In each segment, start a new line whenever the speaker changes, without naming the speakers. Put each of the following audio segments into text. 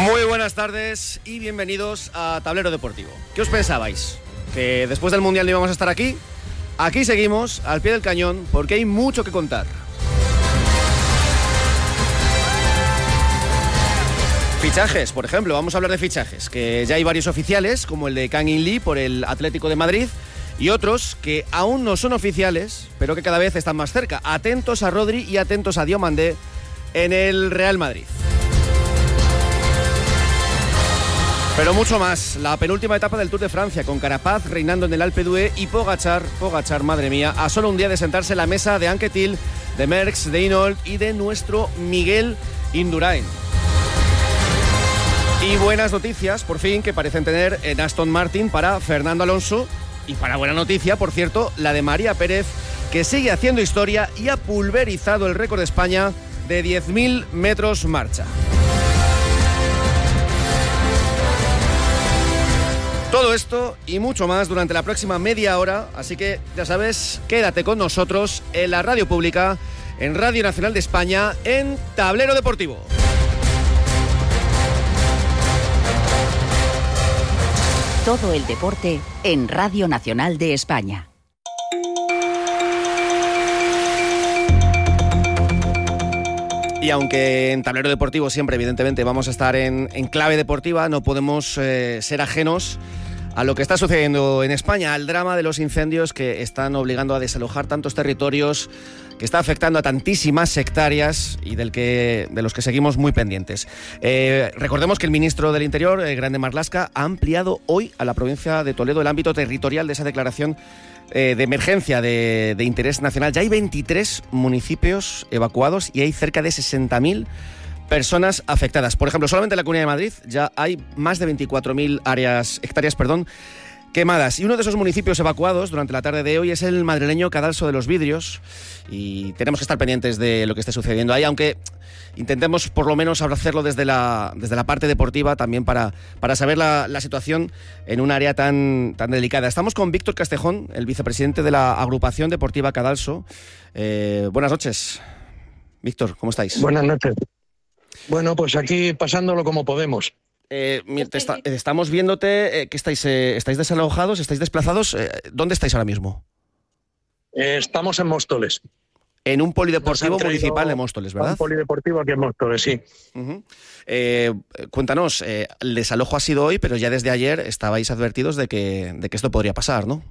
Muy buenas tardes y bienvenidos a Tablero Deportivo. ¿Qué os pensabais? ¿Que después del Mundial no íbamos a estar aquí? Aquí seguimos, al pie del cañón, porque hay mucho que contar. Fichajes, por ejemplo, vamos a hablar de fichajes, que ya hay varios oficiales, como el de Kang In Lee por el Atlético de Madrid, y otros que aún no son oficiales, pero que cada vez están más cerca. Atentos a Rodri y atentos a Diomandé en el Real Madrid. Pero mucho más, la penúltima etapa del Tour de Francia, con Carapaz reinando en el Alpe d'Huez y Pogačar, madre mía, a solo un día de sentarse en la mesa de Anquetil, de Merckx, de Hinault y de nuestro Miguel Indurain. Y buenas noticias, por fin, que parecen tener en Aston Martin para Fernando Alonso. Y para buena noticia, por cierto, la de María Pérez, que sigue haciendo historia y ha pulverizado el récord de España de 10.000 metros marcha. Todo esto y mucho más durante la próxima media hora, así que ya sabes, quédate con nosotros en la radio pública, en Radio Nacional de España, en Tablero Deportivo.
Todo el deporte en Radio Nacional de España.
Y aunque en Tablero Deportivo siempre, evidentemente, vamos a estar en clave deportiva, no podemos ser ajenos a lo que está sucediendo en España, al drama de los incendios que están obligando a desalojar tantos territorios, que está afectando a tantísimas hectáreas y de los que seguimos muy pendientes. Recordemos que el ministro del Interior, Grande Marlaska, ha ampliado hoy a la provincia de Toledo el ámbito territorial de esa declaración de emergencia de interés nacional. Ya hay 23 municipios evacuados y hay cerca de 60.000 personas afectadas. Por ejemplo, solamente en la Comunidad de Madrid ya hay más de 24.000 hectáreas quemadas. Y uno de esos municipios evacuados durante la tarde de hoy es el madrileño Cadalso de los Vidrios. Y tenemos que estar pendientes de lo que esté sucediendo ahí, aunque intentemos por lo menos hacerlo desde la parte deportiva también para saber la situación en un área tan delicada. Estamos con Víctor Castejón, el vicepresidente de la Agrupación Deportiva Cadalso. Buenas noches, Víctor, ¿cómo estáis?
Buenas noches. Bueno, pues aquí pasándolo como podemos.
Estamos viéndote que estáis desalojados, estáis desplazados. ¿Dónde estáis ahora mismo?
Estamos en Móstoles.
En un polideportivo municipal de Móstoles, ¿verdad?
Un polideportivo aquí en Móstoles, sí.
Uh-huh. Cuéntanos, el desalojo ha sido hoy, pero ya desde ayer estabais advertidos de que esto podría pasar, ¿no?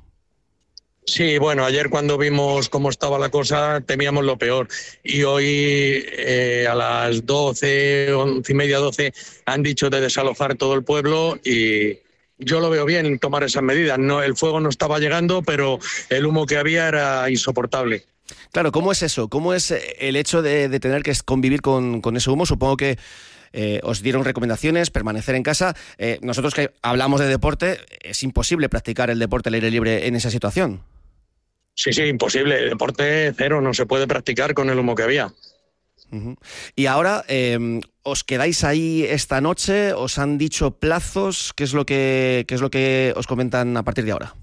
Sí, bueno, ayer cuando vimos cómo estaba la cosa temíamos lo peor y hoy a las 12, 11:30, 12 han dicho de desalojar todo el pueblo y yo lo veo bien tomar esas medidas. No, el fuego no estaba llegando, pero el humo que había era insoportable.
Claro, ¿cómo es eso? ¿Cómo es el hecho de tener que convivir con ese humo? Supongo que os dieron recomendaciones, permanecer en casa. Nosotros que hablamos de deporte, es imposible practicar el deporte al aire libre en esa situación.
Sí, imposible. Deporte cero, no se puede practicar con el humo que había.
Uh-huh. Y ahora, ¿os quedáis ahí esta noche? ¿Os han dicho plazos? ¿Qué es lo que os comentan a partir de ahora?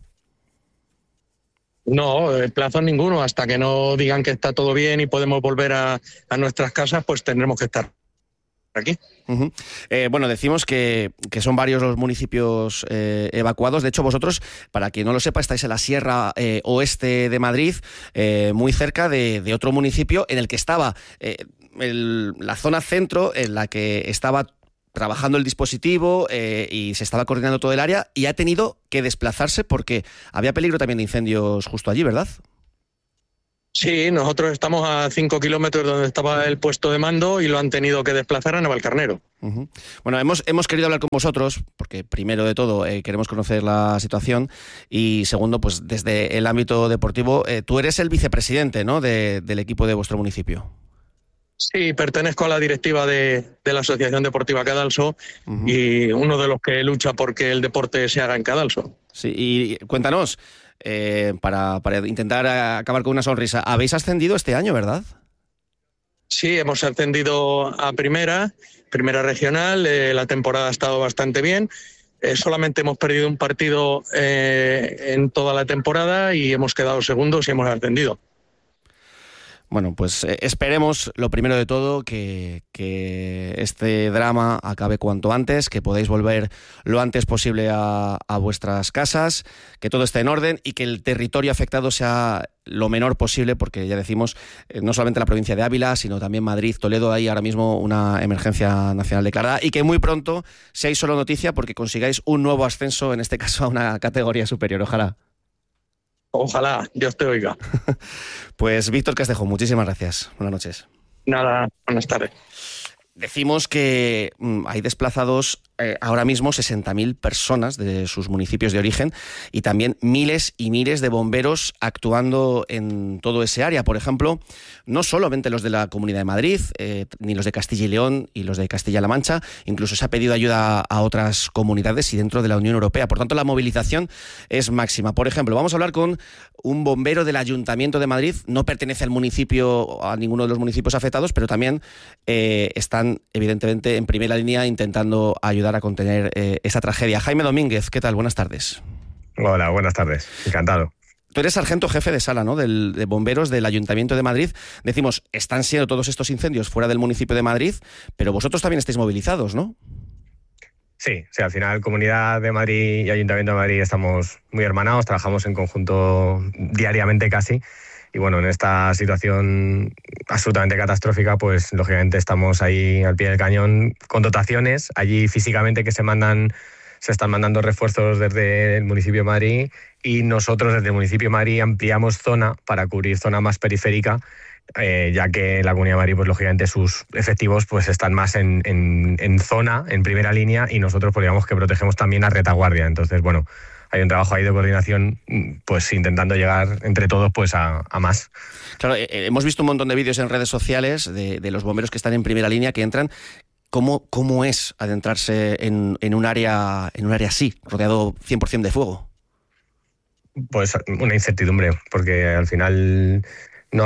No, plazos ninguno. Hasta que no digan que está todo bien y podemos volver a nuestras casas, pues tendremos que estar aquí.
Uh-huh. Bueno, decimos que son varios los municipios evacuados. De hecho, vosotros, para quien no lo sepa, estáis en la Sierra Oeste de Madrid, muy cerca de otro municipio en el que estaba la zona centro, en la que estaba trabajando el dispositivo y se estaba coordinando todo el área, y ha tenido que desplazarse porque había peligro también de incendios justo allí, ¿verdad?
Sí, nosotros estamos a 5 kilómetros de donde estaba el puesto de mando y lo han tenido que desplazar a Navalcarnero.
Uh-huh. Bueno, hemos querido hablar con vosotros porque primero de todo queremos conocer la situación y segundo, pues desde el ámbito deportivo, tú eres el vicepresidente, ¿no?, del equipo de vuestro municipio.
Sí, pertenezco a la directiva de la Asociación Deportiva Cadalso. Uh-huh. Y uno de los que lucha porque el deporte se haga en Cadalso.
Sí, y cuéntanos, para intentar acabar con una sonrisa, habéis ascendido este año, ¿verdad?
Sí, hemos ascendido a primera regional, la temporada ha estado bastante bien. Solamente hemos perdido un partido en toda la temporada y hemos quedado segundos y hemos ascendido.
Bueno, pues esperemos, lo primero de todo, que este drama acabe cuanto antes, que podáis volver lo antes posible a vuestras casas, que todo esté en orden y que el territorio afectado sea lo menor posible, porque ya decimos, no solamente la provincia de Ávila, sino también Madrid, Toledo, hay ahora mismo una emergencia nacional declarada, y que muy pronto seáis solo noticia porque consigáis un nuevo ascenso, en este caso a una categoría superior. Ojalá.
Ojalá, Dios te oiga.
Pues Víctor Castejo, muchísimas gracias. Buenas noches.
Nada, buenas tardes.
Decimos que hay desplazados ahora mismo 60.000 personas de sus municipios de origen y también miles y miles de bomberos actuando en todo ese área. Por ejemplo, no solamente los de la Comunidad de Madrid, ni los de Castilla y León y los de Castilla-La Mancha, incluso se ha pedido ayuda a otras comunidades y dentro de la Unión Europea. Por tanto, la movilización es máxima. Por ejemplo, vamos a hablar con un bombero del Ayuntamiento de Madrid. No pertenece al municipio, a ninguno de los municipios afectados, pero también están, evidentemente, en primera línea intentando ayudar a contener esa tragedia. Jaime Domínguez, ¿qué tal? Buenas tardes.
Hola, buenas tardes. Encantado.
Tú eres sargento jefe de sala, ¿no?, de bomberos del Ayuntamiento de Madrid. Decimos, están siendo todos estos incendios fuera del municipio de Madrid, pero vosotros también estáis movilizados, ¿no?
Sí, al final Comunidad de Madrid y Ayuntamiento de Madrid estamos muy hermanados, trabajamos en conjunto diariamente casi. Y bueno, en esta situación absolutamente catastrófica, pues lógicamente estamos ahí al pie del cañón con dotaciones. Allí físicamente que se están mandando refuerzos desde el municipio de Madrid, y nosotros desde el municipio de Madrid ampliamos zona para cubrir zona más periférica, ya que la Comunidad de Madrid, pues lógicamente sus efectivos pues están más en zona, en primera línea, y nosotros pues digamos que protegemos también a retaguardia. Entonces, bueno, hay un trabajo ahí de coordinación, pues intentando llegar entre todos pues a más.
Claro, hemos visto un montón de vídeos en redes sociales de los bomberos que están en primera línea, que entran. ¿Cómo es adentrarse en un área así, rodeado 100% de fuego?
Pues una incertidumbre, porque al final no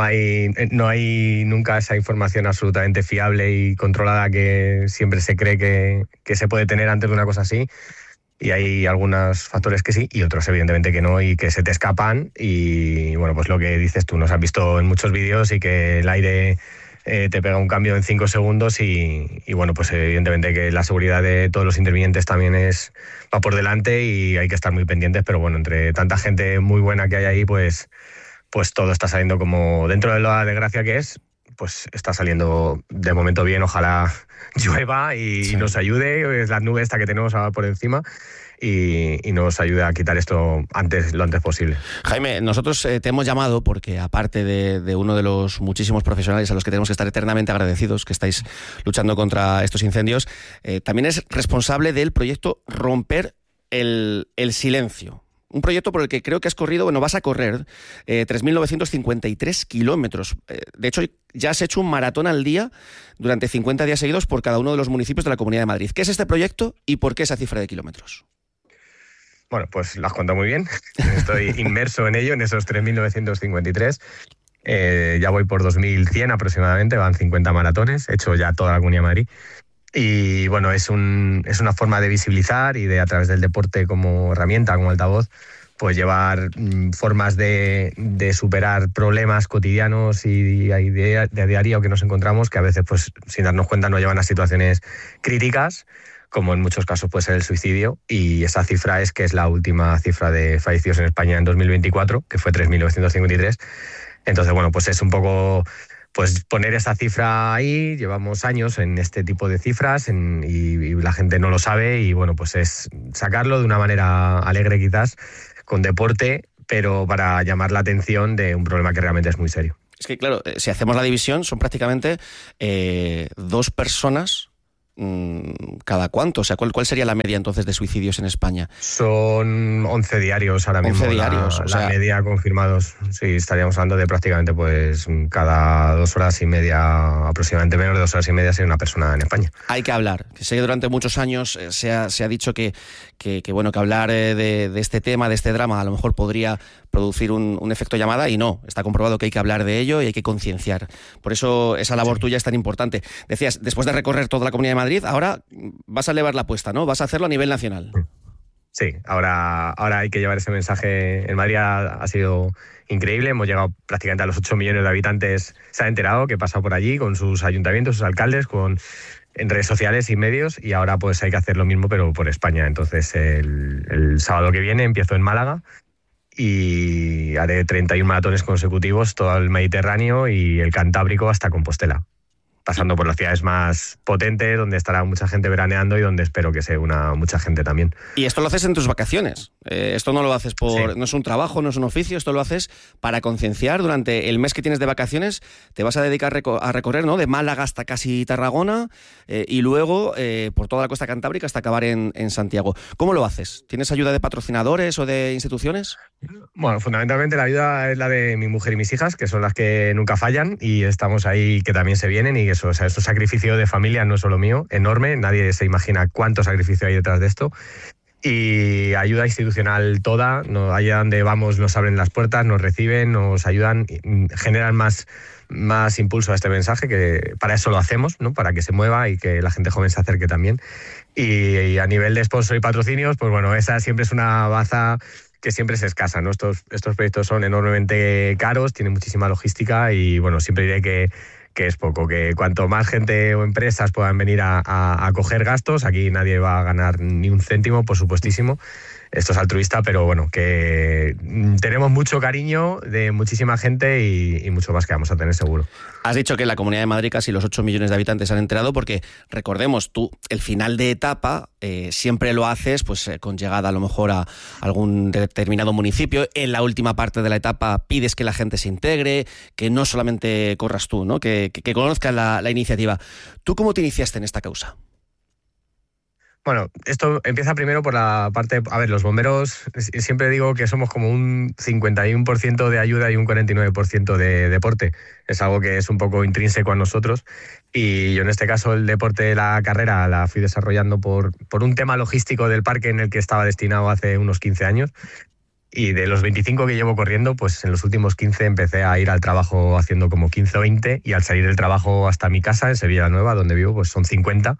hay nunca esa información absolutamente fiable y controlada que siempre se cree que se puede tener antes de una cosa así. Y hay algunos factores que sí y otros evidentemente que no, y que se te escapan. Y bueno, pues lo que dices tú, nos has visto en muchos vídeos, y que el aire te pega un cambio en 5 segundos y bueno, pues evidentemente que la seguridad de todos los intervinientes también va por delante y hay que estar muy pendientes. Pero bueno, entre tanta gente muy buena que hay ahí, pues todo está saliendo como dentro de la desgracia que es, pues está saliendo de momento bien. Ojalá llueva y nos ayude, es la nube esta que tenemos ahora por encima, y nos ayude a quitar esto lo antes posible.
Jaime, nosotros te hemos llamado porque, aparte de uno de los muchísimos profesionales a los que tenemos que estar eternamente agradecidos, que estáis luchando contra estos incendios, también es responsable del proyecto Romper el Silencio. Un proyecto por el que creo que vas a correr 3.953 kilómetros. De hecho, ya has hecho un maratón al día durante 50 días seguidos por cada uno de los municipios de la Comunidad de Madrid. ¿Qué es este proyecto y por qué esa cifra de kilómetros?
Bueno, pues lo has contado muy bien. Estoy inmerso en ello, en esos 3.953. Ya voy por 2.100 aproximadamente, van 50 maratones. He hecho ya toda la Comunidad de Madrid. Y bueno, es una forma de visibilizar y de, a través del deporte como herramienta, como altavoz, pues llevar formas de superar problemas cotidianos y de diario que nos encontramos, que a veces, pues sin darnos cuenta, nos llevan a situaciones críticas, como en muchos casos puede ser el suicidio. Y esa cifra es la última cifra de fallecidos en España en 2024, que fue 3.953. Entonces, bueno, pues es un poco pues poner esa cifra ahí. Llevamos años en este tipo de cifras y la gente no lo sabe, y bueno, pues es sacarlo de una manera alegre quizás, con deporte, pero para llamar la atención de un problema que realmente es muy serio.
Es que claro, si hacemos la división, son prácticamente 2 personas cada cuánto. O sea, ¿cuál sería la media entonces de suicidios en España?
Son 11 diarios ahora mismo. 11
diarios,
la media confirmados. Sí, estaríamos hablando de prácticamente pues cada 2 horas y media, aproximadamente menos de 2 horas y media, sería una persona en España.
Hay que hablar. Sé que durante muchos años se ha dicho que hablar de este tema, de este drama, a lo mejor podría producir un efecto llamada, y no. Está comprobado que hay que hablar de ello y hay que concienciar. Por eso esa labor tuya es tan importante. Decías, después de recorrer toda la Comunidad de Madrid, ahora vas a elevar la apuesta, ¿no? Vas a hacerlo a nivel nacional.
Sí, ahora hay que llevar ese mensaje. En Madrid ha sido increíble, hemos llegado prácticamente a los 8 millones de habitantes, se ha enterado que he pasado por allí con sus ayuntamientos, sus alcaldes, en redes sociales y medios, y ahora pues hay que hacer lo mismo pero por España. Entonces el sábado que viene empiezo en Málaga y haré 31 maratones consecutivos, todo el Mediterráneo y el Cantábrico hasta Compostela, pasando por las ciudades más potentes, donde estará mucha gente veraneando y donde espero que se una mucha gente también.
Y esto lo haces en tus vacaciones. Esto no lo haces sí. No es un trabajo, no es un oficio, esto lo haces para concienciar. Durante el mes que tienes de vacaciones te vas a dedicar a recorrer, ¿no?, de Málaga hasta casi Tarragona y luego por toda la costa cantábrica hasta acabar en Santiago. ¿Cómo lo haces? ¿Tienes ayuda de patrocinadores o de instituciones?
Bueno, fundamentalmente la ayuda es la de mi mujer y mis hijas, que son las que nunca fallan, y estamos ahí que también se vienen, y eso, o sea, es un sacrificio de familia, no solo mío, enorme. Nadie se imagina cuánto sacrificio hay detrás de esto. Y ayuda institucional toda, allá donde vamos nos abren las puertas, nos reciben, nos ayudan, generan más impulso a este mensaje, que para eso lo hacemos, ¿no?, para que se mueva y que la gente joven se acerque también. Y a nivel de sponsor y patrocinios, pues bueno, esa siempre es una baza que siempre es escasa, ¿no? Estos proyectos son enormemente caros, tienen muchísima logística y bueno, siempre diré que es poco, que cuanto más gente o empresas puedan venir a coger gastos, aquí nadie va a ganar ni un céntimo, por supuestísimo. Esto es altruista, pero bueno, que tenemos mucho cariño de muchísima gente y mucho más que vamos a tener seguro.
Has dicho que en la Comunidad de Madrid casi los 8 millones de habitantes han enterado, porque recordemos, tú el final de etapa siempre lo haces pues con llegada a lo mejor a algún determinado municipio. En la última parte de la etapa pides que la gente se integre, que no solamente corras tú, ¿no?, que conozcan la iniciativa. ¿Tú cómo te iniciaste en esta causa?
Bueno, esto empieza primero por la parte... A ver, los bomberos, siempre digo que somos como un 51% de ayuda y un 49% de deporte. Es algo que es un poco intrínseco a nosotros. Y yo en este caso el deporte, la carrera, la fui desarrollando por un tema logístico del parque en el que estaba destinado hace unos 15 años. Y de los 25 que llevo corriendo, pues en los últimos 15 empecé a ir al trabajo haciendo como 15 o 20, y al salir del trabajo hasta mi casa, en Sevilla Nueva, donde vivo, pues son 50.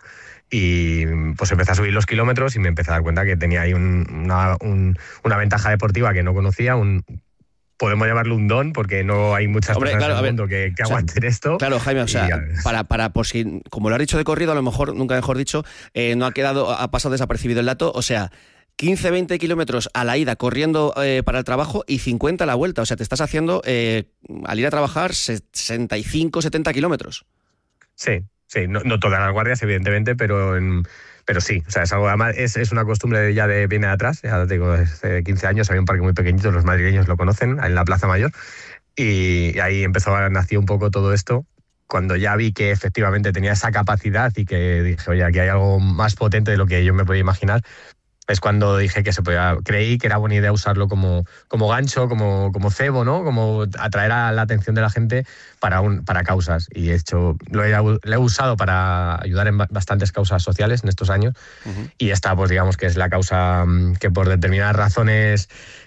Y pues empecé a subir los kilómetros y me empecé a dar cuenta que tenía ahí una ventaja deportiva que no conocía, podemos llamarlo un don, porque no hay muchas personas en el mundo que aguanten esto.
Claro, Jaime, o sea, para por si, como lo has dicho de corrido, a lo mejor, nunca mejor dicho, no ha pasado desapercibido el dato, o sea, 15-20 kilómetros a la ida corriendo para el trabajo y 50 a la vuelta, o sea, te estás haciendo, al ir a trabajar, 65-70 kilómetros.
Sí, no todas las guardias, evidentemente, pero sí, o sea, es algo, además es una costumbre viene de atrás. Ya te digo, desde 15 años había un parque muy pequeñito, los madrileños lo conocen, en la Plaza Mayor, y ahí nació un poco todo esto, cuando ya vi que efectivamente tenía esa capacidad y que dije, oye, aquí hay algo más potente de lo que yo me podía imaginar. Es cuando dije que creí que era buena idea usarlo como gancho, como cebo, ¿no? Como atraer a la atención de la gente para causas. Y de hecho lo he usado para ayudar en bastantes causas sociales en estos años. Uh-huh. Y esta, pues digamos que es la causa que por determinadas razones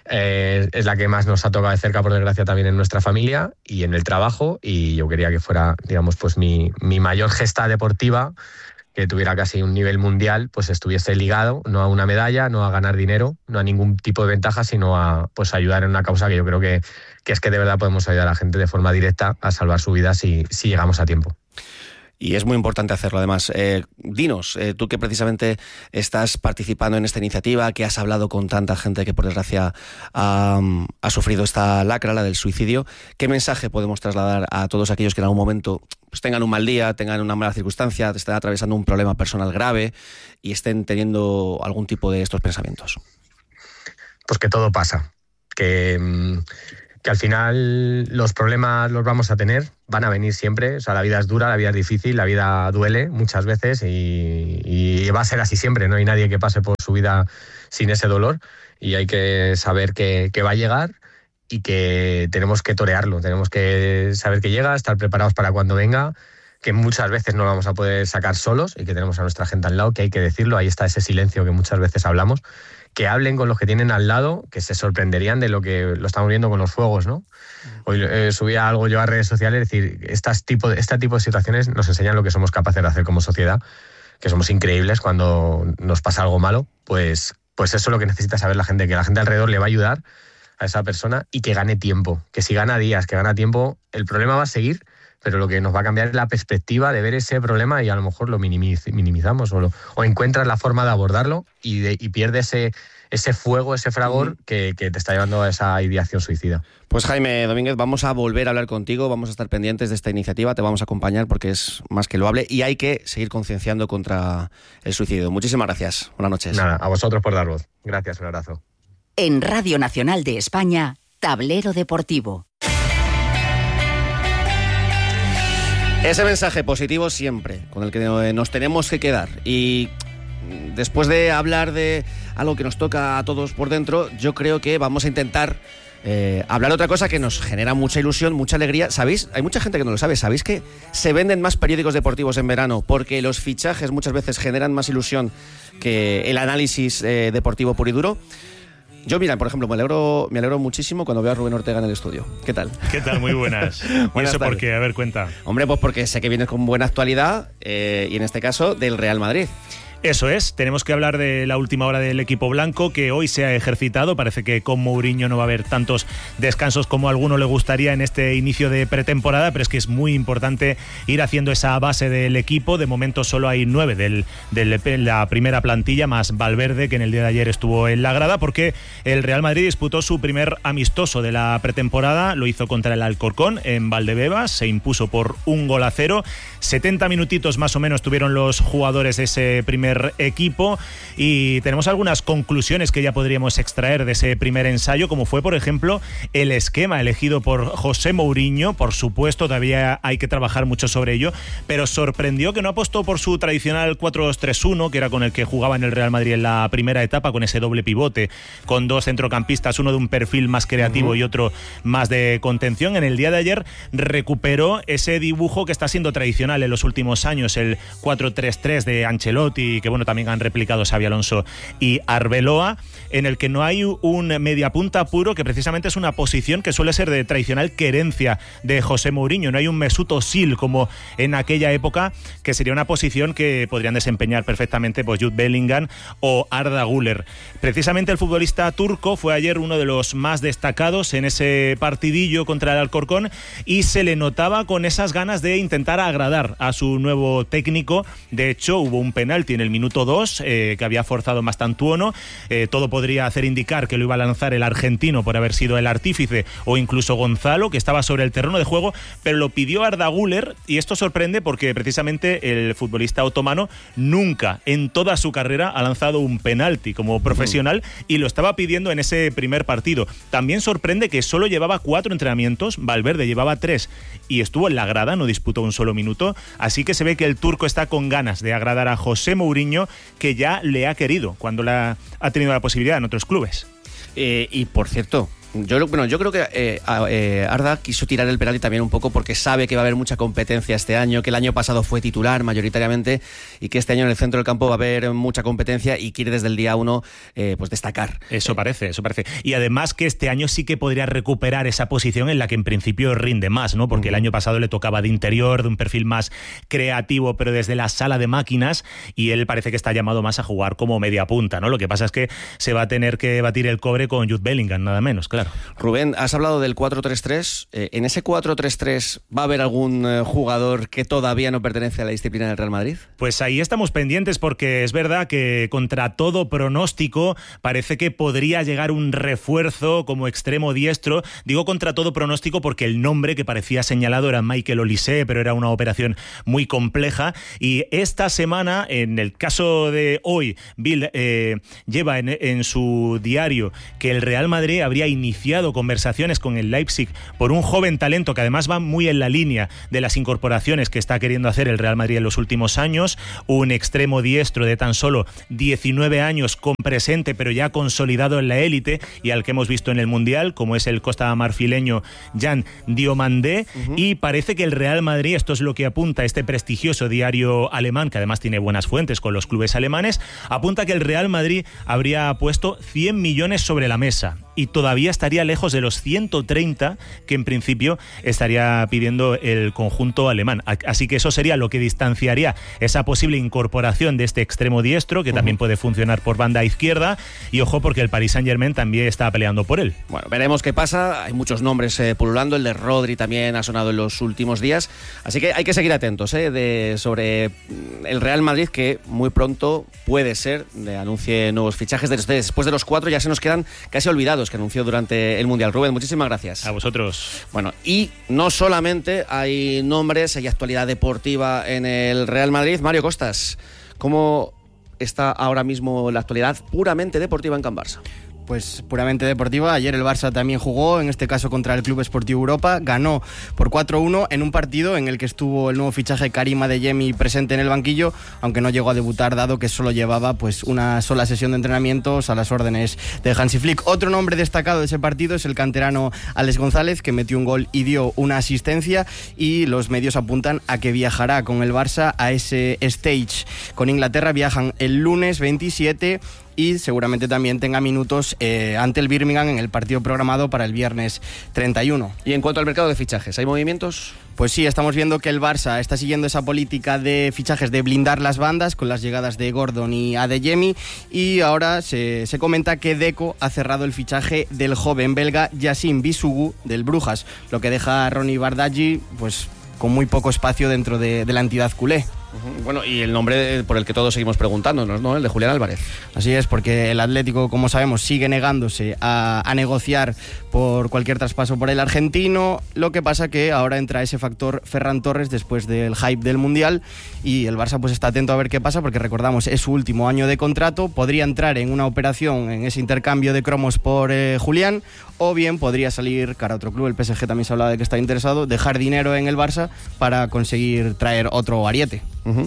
es la que más nos ha tocado de cerca, por desgracia, también en nuestra familia y en el trabajo. Y yo quería que fuera, digamos, pues mi mayor gesta deportiva, que tuviera casi un nivel mundial, pues estuviese ligado no a una medalla, no a ganar dinero, no a ningún tipo de ventaja, sino a pues ayudar en una causa que yo creo que es que de verdad podemos ayudar a la gente de forma directa a salvar su vida si llegamos a tiempo.
Y es muy importante hacerlo, además. Dinos, tú que precisamente estás participando en esta iniciativa, que has hablado con tanta gente que por desgracia ha sufrido esta lacra, la del suicidio, ¿qué mensaje podemos trasladar a todos aquellos que en algún momento pues tengan un mal día, tengan una mala circunstancia, estén atravesando un problema personal grave y estén teniendo algún tipo de estos pensamientos?
Pues que todo pasa, que al final los problemas los vamos a tener, van a venir siempre. O sea, la vida es dura, la vida es difícil, la vida duele muchas veces y va a ser así siempre. No hay nadie que pase por su vida sin ese dolor, y hay que saber que va a llegar y que tenemos que torearlo, tenemos que saber que llega, estar preparados para cuando venga, que muchas veces no lo vamos a poder sacar solos y que tenemos a nuestra gente al lado, que hay que decirlo. Ahí está ese silencio que muchas veces hablamos. Que hablen con los que tienen al lado, que se sorprenderían de lo que lo estamos viendo con los fuegos, ¿no? Hoy subía algo yo a redes sociales, es decir, este tipo de situaciones nos enseñan lo que somos capaces de hacer como sociedad, que somos increíbles cuando nos pasa algo malo, pues pues eso es lo que necesita saber la gente, que la gente alrededor le va a ayudar a esa persona y que gane tiempo, que si gana días, que gana tiempo, el problema va a seguir, pero lo que nos va a cambiar es la perspectiva de ver ese problema y a lo mejor lo minimizamos o encuentras la forma de abordarlo y pierdes ese fuego, ese fragor que te está llevando a esa ideación suicida.
Pues Jaime Domínguez, vamos a volver a hablar contigo, vamos a estar pendientes de esta iniciativa, te vamos a acompañar porque es más que loable y hay que seguir concienciando contra el suicidio. Muchísimas gracias, buenas noches.
Nada, a vosotros por dar voz. Gracias, un abrazo.
En Radio Nacional de España, Tablero Deportivo.
Ese mensaje positivo siempre, con el que nos tenemos que quedar. Y después de hablar de algo que nos toca a todos por dentro, yo creo que vamos a intentar hablar de otra cosa que nos genera mucha ilusión, mucha alegría. ¿Sabéis? Hay mucha gente que no lo sabe. ¿Sabéis que se venden más periódicos deportivos en verano? Porque los fichajes muchas veces generan más ilusión que el análisis deportivo puro y duro. Yo, mira, por ejemplo, me alegro muchísimo cuando veo a Rubén Ortega en el estudio. ¿Qué tal?
¿Qué tal? Muy buenas. ¿Y eso por qué? A ver, cuenta.
Hombre, pues porque sé que vienes con buena actualidad y en este caso del Real Madrid.
Eso es, tenemos que hablar de la última hora del equipo blanco que hoy se ha ejercitado. Parece que con Mourinho no va a haber tantos descansos como a alguno le gustaría en este inicio de pretemporada, pero es que es muy importante ir haciendo esa base del equipo. De momento solo hay 9 de la primera plantilla, más Valverde, que en el día de ayer estuvo en la grada, porque el Real Madrid disputó su primer amistoso de la pretemporada, lo hizo contra el Alcorcón en Valdebebas, se impuso por 1-0. 70 minutitos más o menos tuvieron los jugadores de ese primer equipo y tenemos algunas conclusiones que ya podríamos extraer de ese primer ensayo, como fue por ejemplo el esquema elegido por José Mourinho. Por supuesto todavía hay que trabajar mucho sobre ello, pero sorprendió que no apostó por su tradicional 4-2-3-1, que era con el que jugaba en el Real Madrid en la primera etapa, con ese doble pivote, con 2 centrocampistas, uno de un perfil más creativo y otro más de contención. En el día de ayer recuperó ese dibujo que está siendo tradicional en los últimos años, el 4-3-3 de Ancelotti, que bueno, también han replicado Xabi Alonso y Arbeloa, en el que no hay un mediapunta puro, que precisamente es una posición que suele ser de tradicional querencia de José Mourinho. No hay un Mesut Özil como en aquella época, que sería una posición que podrían desempeñar perfectamente pues Jude Bellingham o Arda Güler. Precisamente el futbolista turco fue ayer uno de los más destacados en ese partidillo contra el Alcorcón y se le notaba con esas ganas de intentar agradar a su nuevo técnico. De hecho, hubo un penalti en el minuto 2 que había forzado Mastantuono. Todo podría hacer indicar que lo iba a lanzar el argentino por haber sido el artífice, o incluso Gonzalo, que estaba sobre el terreno de juego, pero lo pidió Arda Güler, y esto sorprende porque precisamente el futbolista otomano nunca en toda su carrera ha lanzado un penalti como profesional y lo estaba pidiendo en ese primer partido. También sorprende que solo llevaba 4 entrenamientos, Valverde llevaba 3 y estuvo en la grada, no disputó un solo minuto, así que se ve que el turco está con ganas de agradar a José Mourinho, que ya le ha querido cuando ha tenido la posibilidad en otros clubes.
Y por cierto, yo creo que Arda quiso tirar el penalti también un poco porque sabe que va a haber mucha competencia este año, que el año pasado fue titular mayoritariamente y que este año en el centro del campo va a haber mucha competencia y quiere desde el día 1 pues destacar. Eso parece.
Y además que este año sí que podría recuperar esa posición en la que en principio rinde más, ¿no? Porque el año pasado le tocaba de interior, de un perfil más creativo, pero desde la sala de máquinas, y él parece que está llamado más a jugar como media punta, ¿no? Lo que pasa es que se va a tener que batir el cobre con Jude Bellingham, nada menos, claro.
Rubén, has hablado del 4-3-3. ¿En ese 4-3-3 va a haber algún jugador que todavía no pertenece a la disciplina del Real Madrid?
Pues ahí estamos pendientes, porque es verdad que contra todo pronóstico parece que podría llegar un refuerzo como extremo diestro. Digo contra todo pronóstico porque el nombre que parecía señalado era Michael Olise, pero era una operación muy compleja. Y esta semana, en el caso de hoy, Bill lleva en su diario que el Real Madrid habría iniciado conversaciones con el Leipzig por un joven talento que además va muy en la línea de las incorporaciones que está queriendo hacer el Real Madrid en los últimos años, un extremo diestro de tan solo 19 años con presente pero ya consolidado en la élite y al que hemos visto en el Mundial, como es el costamarfileño Jan Diomandé. Y parece que el Real Madrid, esto es lo que apunta este prestigioso diario alemán, que además tiene buenas fuentes con los clubes alemanes, apunta que el Real Madrid habría puesto 100 millones sobre la mesa. y todavía estaría lejos de los 130 que en principio estaría pidiendo el conjunto alemán. Así que eso sería lo que distanciaría esa posible incorporación de este extremo diestro, que también puede funcionar por banda izquierda, y ojo porque el Paris Saint-Germain también está peleando por él.
Bueno, veremos qué pasa. Hay muchos nombres pululando, el de Rodri también ha sonado en los últimos días, así que hay que seguir atentos sobre el Real Madrid, que muy pronto puede ser de anuncie nuevos fichajes. Después de los 4 ya se nos quedan casi olvidados que anunció durante el Mundial. Rubén, muchísimas gracias.
A vosotros.
Bueno, y no solamente hay nombres, hay actualidad deportiva en el Real Madrid. Mario Costas, ¿cómo está ahora mismo la actualidad puramente deportiva en Can Barça?
Pues puramente deportiva. Ayer el Barça también jugó, en este caso contra el Club Esportiu Europa, ganó por 4-1 en un partido en el que estuvo el nuevo fichaje Karim Adeyemi presente en el banquillo, aunque no llegó a debutar dado que solo llevaba pues una sola sesión de entrenamientos a las órdenes de Hansi Flick. Otro nombre destacado de ese partido es el canterano Alex González, que metió un gol y dio una asistencia, y los medios apuntan a que viajará con el Barça a ese stage con Inglaterra. Viajan el lunes 27 y seguramente también tenga minutos ante el Birmingham en el partido programado para el viernes 31.
Y en cuanto al mercado de fichajes, ¿hay movimientos?
Pues sí, estamos viendo que el Barça está siguiendo esa política de fichajes de blindar las bandas con las llegadas de Gordon y Adeyemi, y ahora se comenta que Deco ha cerrado el fichaje del joven belga Yacine Bisugu del Brujas, lo que deja a Ronny Bardghji pues con muy poco espacio dentro de la entidad culé.
Bueno, y el nombre por el que todos seguimos preguntándonos, ¿no? El de Julián Álvarez.
Así es, porque el Atlético, como sabemos, sigue negándose a negociar por cualquier traspaso por el argentino. Lo que pasa que ahora entra ese factor Ferran Torres después del hype del Mundial, y el Barça pues está atento a ver qué pasa, porque recordamos, es su último año de contrato. Podría entrar en una operación, en ese intercambio de cromos por Julián, o bien podría salir cara a otro club. El PSG también se hablaba de que está interesado, dejar dinero en el Barça para conseguir traer otro ariete.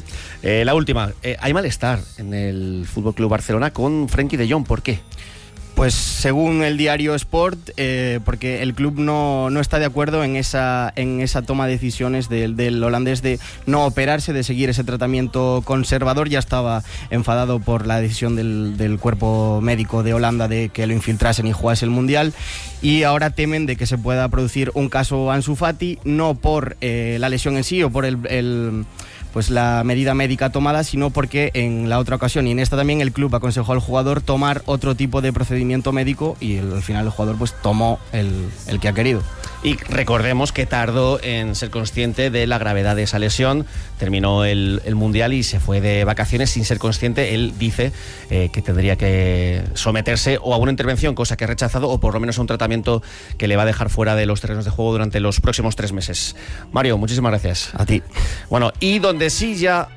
La última, hay malestar en el FC Barcelona con Frenkie de Jong. ¿Por qué?
Pues según el diario Sport, porque el club no está de acuerdo en esa toma de decisiones del holandés de no operarse, de seguir ese tratamiento conservador. Ya estaba enfadado por la decisión del cuerpo médico de Holanda de que lo infiltrasen y jugase el Mundial, y ahora temen de que se pueda producir un caso Ansu Fati, no por la lesión en sí o por pues la medida médica tomada, sino porque en la otra ocasión y en esta también el club aconsejó al jugador tomar otro tipo de procedimiento médico, y al final el jugador pues tomó el que ha querido.
Y recordemos que tardó en ser consciente de la gravedad de esa lesión. Terminó el Mundial y se fue de vacaciones sin ser consciente. Él dice que tendría que someterse o a una intervención, cosa que ha rechazado, o por lo menos a un tratamiento que le va a dejar fuera de los terrenos de juego durante los próximos 3 meses. Mario, muchísimas gracias.
A ti.
Bueno, y donde sí ya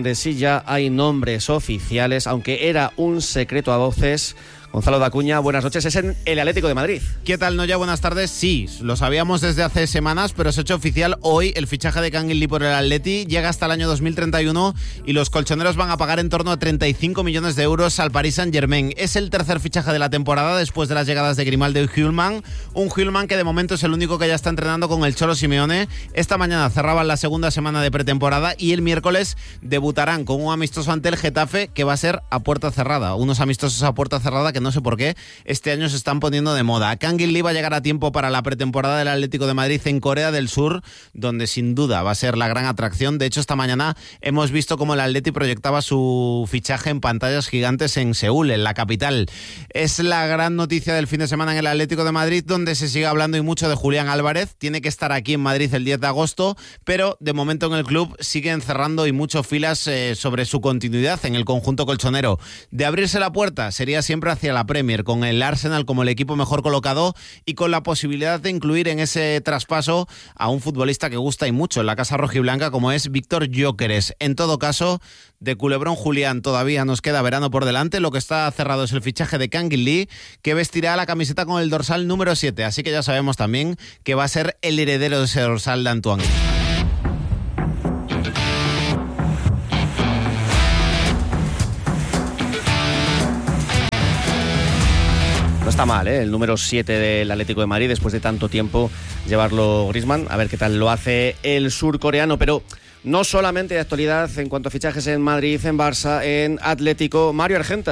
hay nombres oficiales, aunque era un secreto a voces, Gonzalo Dacuña, buenas noches, es en el Atlético de Madrid.
¿Qué tal, Noya? Buenas tardes. Sí, lo sabíamos desde hace semanas, pero se ha hecho oficial hoy el fichaje de Kangin Lee por el Atleti. Llega hasta el año 2031 y los colchoneros van a pagar en torno a 35 millones de euros al Paris Saint-Germain. Es el tercer fichaje de la temporada después de las llegadas de Grimaldo y Hjulman. Un Hjulman que de momento es el único que ya está entrenando con el Cholo Simeone. Esta mañana cerraban la segunda semana de pretemporada y el miércoles debutarán con un amistoso ante el Getafe, que va a ser a puerta cerrada. Unos amistosos a puerta cerrada que no sé por qué este año se están poniendo de moda. Kangin Lee va a llegar a tiempo para la pretemporada del Atlético de Madrid en Corea del Sur, donde sin duda va a ser la gran atracción. De hecho, esta mañana hemos visto cómo el Atleti proyectaba su fichaje en pantallas gigantes en Seúl, en la capital. Es la gran noticia del fin de semana en el Atlético de Madrid, donde se sigue hablando y mucho de Julián Álvarez. Tiene que estar aquí en Madrid el 10 de agosto, pero de momento en el club siguen cerrando y mucho filas sobre su continuidad en el conjunto colchonero. De abrirse la puerta sería siempre hacia la Premier, con el Arsenal como el equipo mejor colocado y con la posibilidad de incluir en ese traspaso a un futbolista que gusta y mucho en la casa rojiblanca, como es Víctor Gyökeres. En todo caso, de Culebrón Julián todavía nos queda verano por delante. Lo que está cerrado es el fichaje de Kangin Lee, que vestirá la camiseta con el dorsal número 7, así que ya sabemos también que va a ser el heredero de ese dorsal de Antoine.
No está mal, el número 7 del Atlético de Madrid, después de tanto tiempo llevarlo Griezmann. A ver qué tal lo hace el surcoreano, pero no solamente de actualidad en cuanto a fichajes en Madrid, en Barça, en Atlético. Mario Argenta.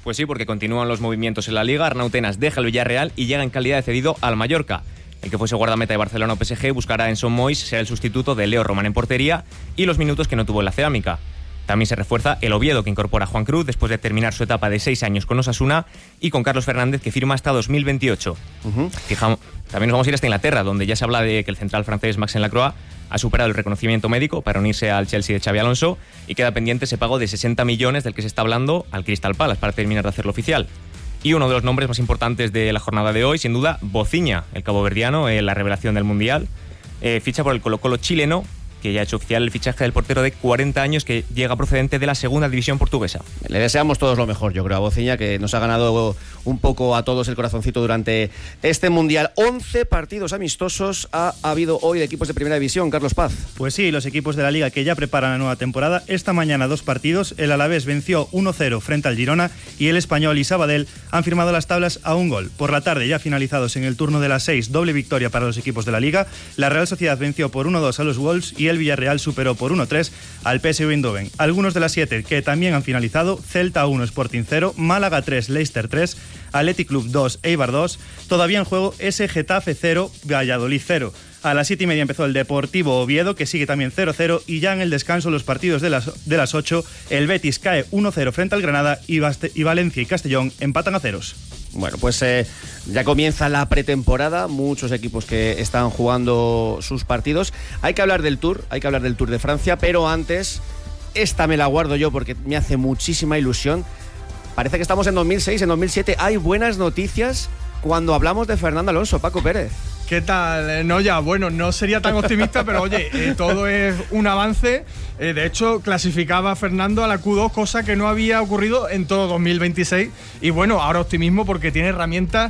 Pues sí, porque continúan los movimientos en la Liga. Arnau Tenas deja el Villarreal y llega en calidad de cedido al Mallorca. El que fuese guardameta de Barcelona o PSG buscará a Son Mois, será el sustituto de Leo Román en portería y los minutos que no tuvo en la Cerámica. También se refuerza el Oviedo, que incorpora a Juan Cruz después de terminar su etapa de 6 años con Osasuna, y con Carlos Fernández, que firma hasta 2028. También nos vamos a ir hasta Inglaterra, donde ya se habla de que el central francés Maxence Lacroix ha superado el reconocimiento médico para unirse al Chelsea de Xabi Alonso y queda pendiente ese pago de 60 millones del que se está hablando al Crystal Palace para terminar de hacerlo oficial. Y uno de los nombres más importantes de la jornada de hoy, sin duda, Bociña, el caboverdiano, la revelación del Mundial. Ficha por el Colo-Colo chileno, que ya ha hecho oficial el fichaje del portero de 40 años que llega procedente de la segunda división portuguesa. Le deseamos todos lo mejor, yo creo, a Bociña, que nos ha ganado un poco a todos el corazoncito durante este Mundial. 11 partidos amistosos ha habido hoy de equipos de Primera División. Carlos Paz.
Pues sí, los equipos de la Liga que ya preparan la nueva temporada. Esta mañana 2 partidos. El Alavés venció 1-0 frente al Girona y el Español y Sabadell han firmado las tablas a 1 gol. Por la tarde, ya finalizados en el turno de las 6, doble victoria para los equipos de la Liga. La Real Sociedad venció por 1-2 a los Wolves y el Villarreal superó por 1-3 al PSV Eindhoven. Algunos de las 7 que también han finalizado: Celta 1, Sporting 0, Málaga 3, Leicester 3, Athletic Club 2, Eibar 2. Todavía en juego ese Getafe 0, Valladolid 0. A las 7:30 empezó el Deportivo Oviedo, que sigue también 0-0, y ya en el descanso los partidos de las 8, el Betis cae 1-0 frente al Granada y Valencia y Castellón empatan a 0.
Bueno, pues ya comienza la pretemporada, muchos equipos que están jugando sus partidos. Hay que hablar del Tour de Francia, pero antes, esta me la guardo yo porque me hace muchísima ilusión. Parece que estamos en 2006, en 2007. Hay buenas noticias cuando hablamos de Fernando Alonso. Paco Pérez.
¿Qué tal? Bueno, no sería tan optimista, pero oye, todo es un avance. De hecho, clasificaba a Fernando a la Q2, cosa que no había ocurrido en todo 2026. Y bueno, ahora optimismo porque tiene herramientas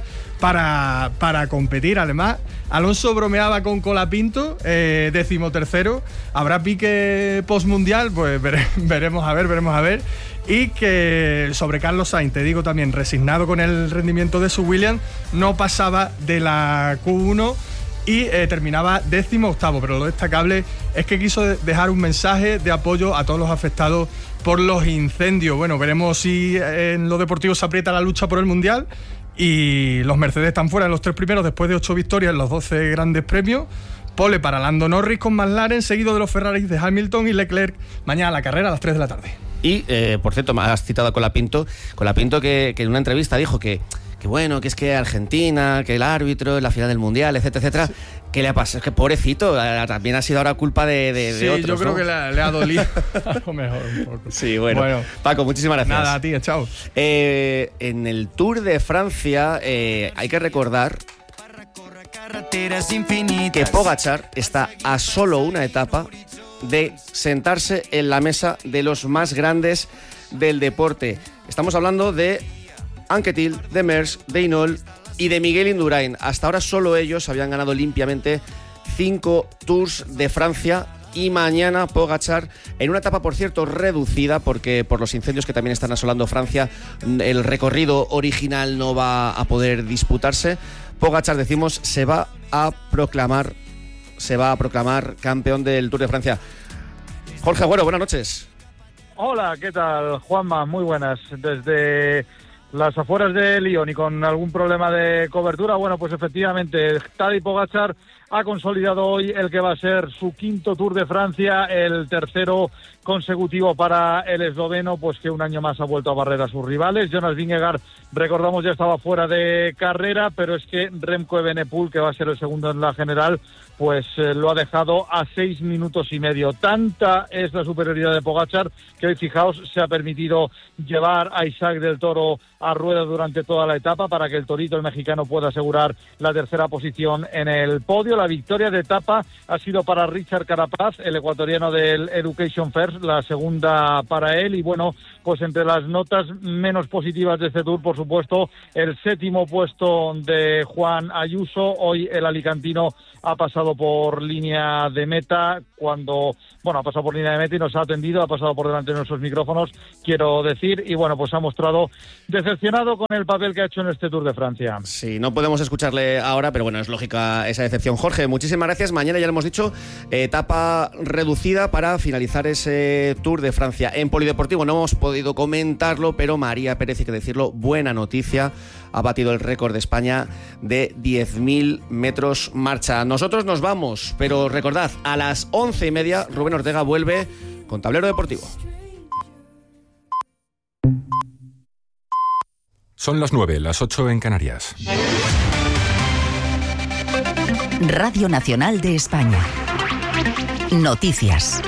para competir. Además, Alonso bromeaba con Colapinto, 13º. Habrá pique postmundial, pues veremos a ver. Y que sobre Carlos Sainz, te digo también, resignado con el rendimiento de su Williams, no pasaba de la Q1 y terminaba 18º, pero lo destacable es que quiso dejar un mensaje de apoyo a todos los afectados por los incendios. Bueno, veremos si en lo deportivo se aprieta la lucha por el Mundial, y los Mercedes están fuera en los 3 primeros después de 8 victorias en los 12 grandes premios. Pole para Lando Norris con McLaren, seguido de los Ferraris de Hamilton y Leclerc. Mañana la carrera a las 3 de la tarde.
Y, por cierto, me has citado a Colapinto que en una entrevista dijo que bueno, que es que Argentina, que el árbitro en la final del Mundial, etcétera. ¿Qué le ha pasado? Es que pobrecito, también ha sido ahora culpa de
sí,
otros,
yo creo,
¿no?
Que le ha dolido a lo mejor un poco.
Sí, bueno. Paco, muchísimas gracias.
Nada, a ti, chao.
En el Tour de Francia hay que recordar que Pogačar está a solo una etapa de sentarse en la mesa de los más grandes del deporte. Estamos hablando de Anquetil, de Merckx, de Hinault y de Miguel Indurain. Hasta ahora solo ellos habían ganado limpiamente 5 Tours de Francia, y mañana Pogačar, en una etapa por cierto reducida, porque por los incendios que también están asolando Francia, el recorrido original no va a poder disputarse. Pogačar, decimos, se va a proclamar campeón del Tour de Francia. Jorge Agüero, buenas noches.
Hola, ¿qué tal, Juanma? Muy buenas. Desde las afueras de Lyon y con algún problema de cobertura, bueno, pues efectivamente, Tadej Pogačar ha consolidado hoy el que va a ser su 5º Tour de Francia, el 3º consecutivo para el esloveno, pues que un año más ha vuelto a barrer a sus rivales. Jonas Vingegaard, recordamos, ya estaba fuera de carrera, pero es que Remco Evenepoel, que va a ser el segundo en la general, pues lo ha dejado a 6 minutos y medio. Tanta es la superioridad de Pogačar que hoy, fijaos, se ha permitido llevar a Isaac del Toro a rueda durante toda la etapa para que el torito, el mexicano, pueda asegurar la 3ª posición en el podio. La victoria de etapa ha sido para Richard Carapaz, el ecuatoriano del Education First, la segunda para él. Y bueno, pues entre las notas menos positivas de este Tour, por supuesto, el 7º puesto de Juan Ayuso. Hoy el alicantino ha pasado por línea de meta ha pasado por línea de meta y nos ha atendido, ha pasado por delante de nuestros micrófonos, quiero decir, y bueno, pues ha mostrado decepcionado con el papel que ha hecho en este Tour de Francia.
Sí, no podemos escucharle ahora, pero bueno, es lógica esa decepción. Jorge, muchísimas gracias. Mañana, ya lo hemos dicho, etapa reducida para finalizar ese Tour de Francia. En polideportivo no hemos podido comentarlo, pero María Pérez, hay que decirlo, buena noticia, ha batido el récord de España de 10.000 metros marcha. Nosotros nos vamos, pero recordad, a las 11:30 Rubén Ortega vuelve con Tablero Deportivo.
Son las 9, las 8 en Canarias.
Radio Nacional de España. Noticias.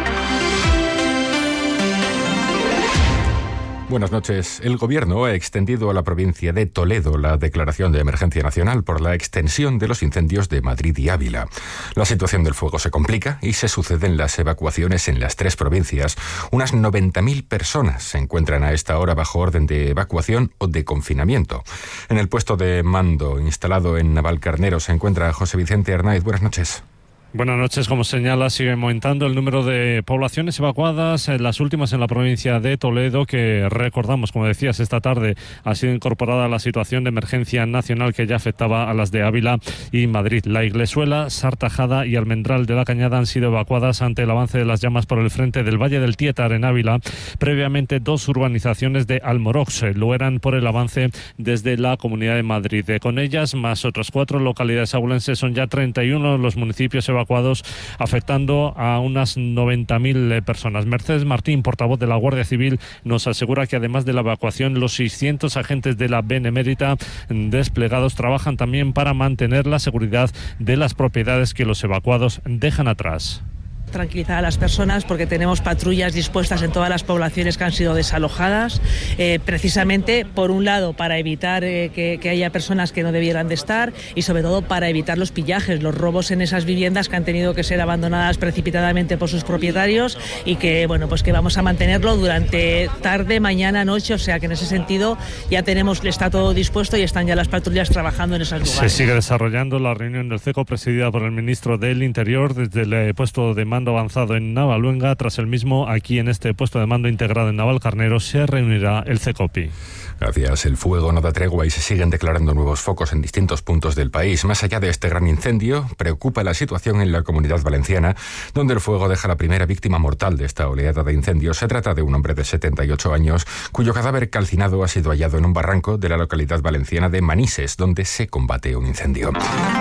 Buenas noches. El Gobierno ha extendido a la provincia de Toledo la declaración de emergencia nacional por la extensión de los incendios de Madrid y Ávila. La situación del fuego se complica y se suceden las evacuaciones en las 3 provincias. Unas 90.000 personas se encuentran a esta hora bajo orden de evacuación o de confinamiento. En el puesto de mando instalado en Navalcarnero se encuentra José Vicente Arnaiz. Buenas noches.
Buenas noches. Como señala, sigue aumentando el número de poblaciones evacuadas, las últimas en la provincia de Toledo, que recordamos, como decías, esta tarde ha sido incorporada a la situación de emergencia nacional que ya afectaba a las de Ávila y Madrid. La Iglesuela, Sartajada y Almendral de la Cañada han sido evacuadas ante el avance de las llamas por el frente del Valle del Tietar en Ávila. Previamente, 2 urbanizaciones de Almorox lo eran por el avance desde la Comunidad de Madrid. Con ellas, más otras 4 localidades abulenses, son ya 31 los municipios evacuados, afectando a unas 90.000 personas. Mercedes Martín, portavoz de la Guardia Civil, nos asegura que además de la evacuación, los 600 agentes de la Benemérita desplegados trabajan también para mantener la seguridad de las propiedades que los evacuados dejan atrás.
Tranquilizar a las personas porque tenemos patrullas dispuestas en todas las poblaciones que han sido desalojadas, precisamente por un lado para evitar que haya personas que no debieran de estar y sobre todo para evitar los pillajes, los robos en esas viviendas que han tenido que ser abandonadas precipitadamente por sus propietarios y que bueno, pues que vamos a mantenerlo durante tarde, mañana, noche, o sea que en ese sentido ya está todo dispuesto y están ya las patrullas trabajando en esos lugares.
Se sigue desarrollando la reunión del CECO presidida por el ministro del Interior desde el puesto de mando avanzado en Navaluenga. Tras el mismo, aquí en este puesto de mando integrado en Navalcarnero se reunirá el CECOPI.
Gracias. El fuego no da tregua y se siguen declarando nuevos focos en distintos puntos del país. Más allá de este gran incendio, preocupa la situación en la Comunidad Valenciana, donde el fuego deja la primera víctima mortal de esta oleada de incendios. Se trata de un hombre de 78 años, cuyo cadáver calcinado ha sido hallado en un barranco de la localidad valenciana de Manises, donde se combate un incendio.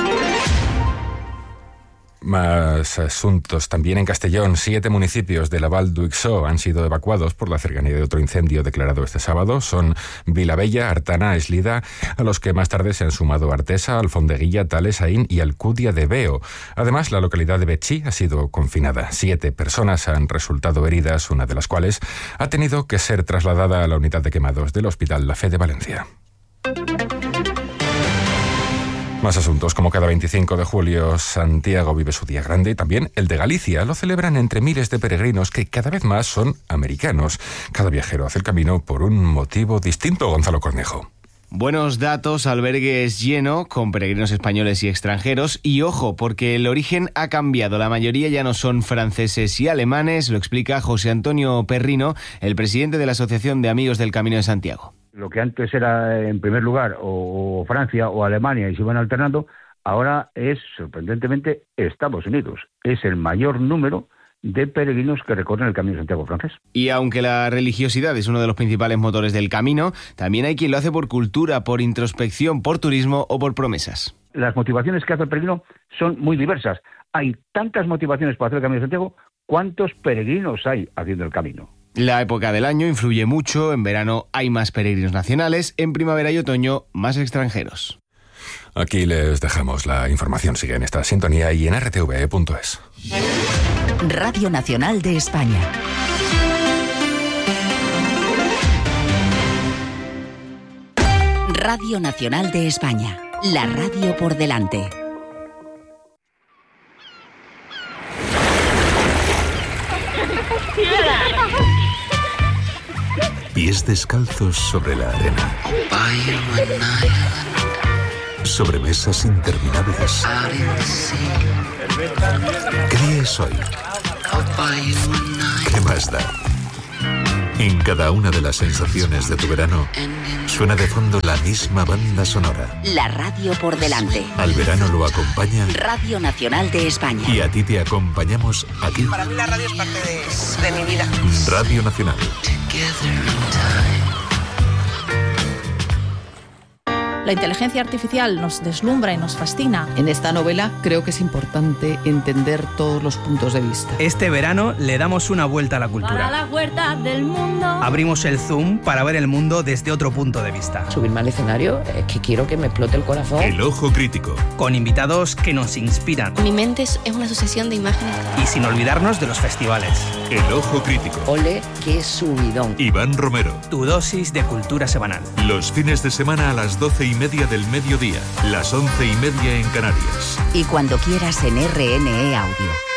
Más asuntos. También en Castellón, 7 municipios de la Val d'Uixó han sido evacuados por la cercanía de otro incendio declarado este sábado. Son Vilabella, Artana, Eslida, a los que más tarde se han sumado Artesa, Alfondeguilla, Tales, Aín y Alcudia de Veo. Además, la localidad de Betxí ha sido confinada. 7 personas han resultado heridas, una de las cuales ha tenido que ser trasladada a la unidad de quemados del Hospital La Fe de Valencia. Más asuntos. Como cada 25 de julio, Santiago vive su día grande y también el de Galicia. Lo celebran entre miles de peregrinos que cada vez más son americanos. Cada viajero hace el camino por un motivo distinto. Gonzalo Cornejo.
Buenos datos, albergues lleno con peregrinos españoles y extranjeros. Y ojo, porque el origen ha cambiado. La mayoría ya no son franceses y alemanes. Lo explica José Antonio Perrino, el presidente de la Asociación de Amigos del Camino de Santiago.
Lo que antes era, en primer lugar, o Francia o Alemania y se iban alternando, ahora es, sorprendentemente, Estados Unidos. Es el mayor número de peregrinos que recorren el Camino de Santiago francés.
Y aunque la religiosidad es uno de los principales motores del camino, también hay quien lo hace por cultura, por introspección, por turismo o por promesas.
Las motivaciones que hace el peregrino son muy diversas. Hay tantas motivaciones para hacer el Camino de Santiago, ¿cuántos peregrinos hay haciendo el camino?
La época del año influye mucho. En verano hay más peregrinos nacionales, en primavera y otoño más extranjeros.
Aquí les dejamos la información. Sigue en esta sintonía y en rtve.es.
Radio Nacional de España. Radio Nacional de España. La radio por delante.
Pies descalzos sobre la arena. Sobre mesas interminables. ¿Qué día es hoy? ¿Qué más da? En cada una de las sensaciones de tu verano suena de fondo la misma banda sonora.
La radio por delante.
Al verano lo acompaña
Radio Nacional de España.
y a ti te acompañamos aquí.
Para mí la radio es parte de mi vida.
Radio Nacional.
La inteligencia artificial nos deslumbra y nos fascina.
En esta novela creo que es importante entender todos los puntos de vista.
Este verano le damos una vuelta a la cultura.
Para las huertas del mundo.
Abrimos el Zoom para ver el mundo desde otro punto de vista.
Subirme al escenario es que quiero que me explote el corazón.
El ojo crítico.
Con invitados que nos inspiran.
Mi mente es una sucesión de imágenes.
Y sin olvidarnos de los festivales.
El ojo crítico.
Ole, qué subidón.
Iván Romero.
Tu dosis de cultura semanal.
Los fines de semana a las 12:30 del mediodía. Las 11:30 en Canarias.
Y cuando quieras en RNE Audio.